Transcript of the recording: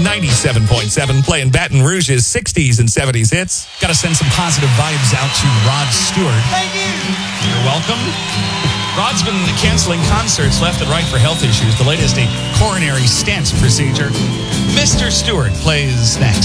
97.7, playing Baton Rouge's 60s and 70s hits. Got to send some positive vibes out to Rod Stewart. Thank you. You're welcome. Rod's been canceling concerts left and right for health issues. The latest, a coronary stent procedure. Mr. Stewart plays next.